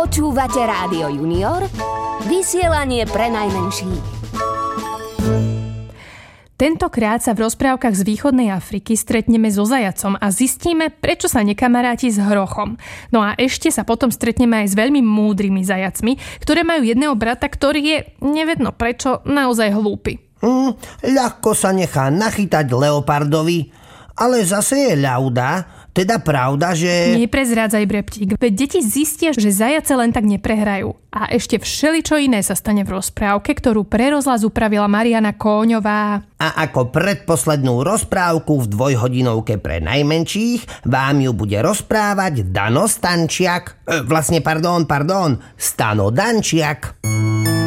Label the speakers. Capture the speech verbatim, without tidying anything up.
Speaker 1: Počúvate Rádio Junior, vysielanie pre najmenších.
Speaker 2: Tentokrát sa v rozprávkach z východnej Afriky stretneme so zajacom a zistíme, prečo sa nekamaráti s hrochom. No a ešte sa potom stretneme aj s veľmi múdrymi zajacmi, ktoré majú jedného brata, ktorý je, nevedno prečo, naozaj hlúpy.
Speaker 3: Mm, ľahko sa nechá nachytať leopardovi, ale zase je ľauda, teda pravda, že...
Speaker 2: Neprezrádzaj, Breptík, veď deti zistia, že zajace len tak neprehrajú. A ešte všeličo iné sa stane v rozprávke, ktorú pre rozhlas upravila Mariana Kóňová.
Speaker 3: A ako predposlednú rozprávku v dvojhodinovke pre najmenších vám ju bude rozprávať Dano Stančiak. E, vlastne, pardon, pardon, Stano Dančiak.